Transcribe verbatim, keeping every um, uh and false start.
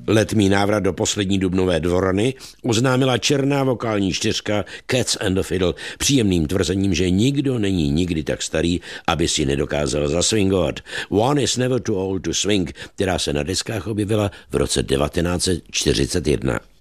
Letmý návrat do poslední dubnové dvorany oznámila černá vokální čtyřka Cats and the Fiddle příjemným tvrzením, že nikdo není nikdy tak starý, aby si nedokázal zaswingovat. One is never too old to swing, která se na deskách objevila v roce devatenáct set čtyřicet jedna.